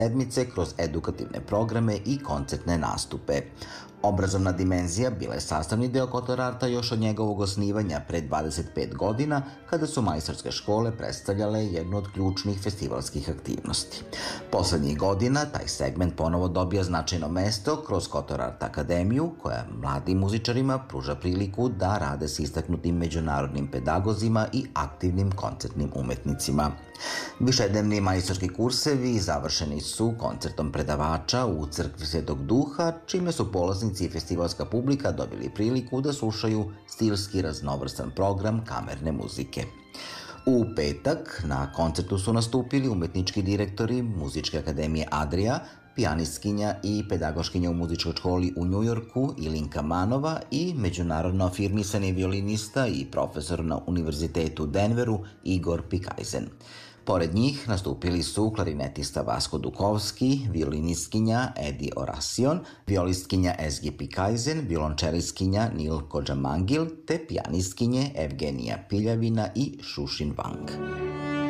sedmice kroz edukativne programe i koncertne nastupe. Obrazovna dimenzija bila je sastavni deo Kotorarta još od njegovog osnivanja pre 25 godina, kada su majstorske škole predstavljale jednu od ključnih festivalskih aktivnosti. Poslednjih godina taj segment ponovo dobija značajno mesto kroz Kotorart akademiju, koja mladim muzičarima pruža priliku da rade s istaknutim međunarodnim pedagozima i aktivnim koncertnim umetnicima. Višednevni majstorski kursevi završeni su koncertom predavača u Crkvi Svetog Duha, čime su polaznici i festivalska publika dobili priliku da slušaju stilski raznovrstan program kamerne muzike. U petak na koncertu su nastupili umetnički direktori Muzičke akademije Adria, pijanistkinja i pedagoškinja u muzičkoj školi u Njujorku Ilinka Manova i međunarodno afirmisani violinista i profesor na Univerzitetu u Denveru Igor Pikajzen. Pored njih nastupili su klarinetista Vasko Dukovski, violinistkinja Edi Orasion, violistkinja Ezgi Pikajzen, violončelistkinja Nil Kodžamangil te pijanistkinje Evgenija Piljavina i Šušin Wang.